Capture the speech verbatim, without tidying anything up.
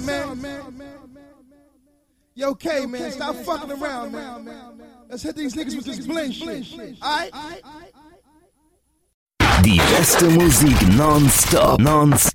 man. Yo, K, man, stop fucking around, man. Let's hit these niggas with this bling shit. Alright? Die beste Musik nonstop, nonstop.